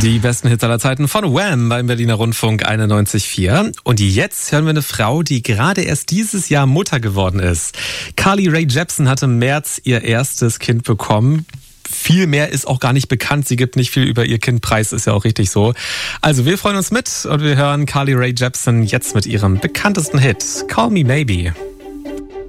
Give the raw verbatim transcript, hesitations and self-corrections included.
Die besten Hits aller Zeiten von Wham! Beim Berliner Rundfunk einundneunzig Komma vier. Und jetzt hören wir eine Frau, die gerade erst dieses Jahr Mutter geworden ist. Carly Rae Jepsen hat im März ihr erstes Kind bekommen. Viel mehr ist auch gar nicht bekannt. Sie gibt nicht viel über ihr Kind preis, ist ja auch richtig so. Also wir freuen uns mit und wir hören Carly Rae Jepsen jetzt mit ihrem bekanntesten Hit, Call Me Maybe.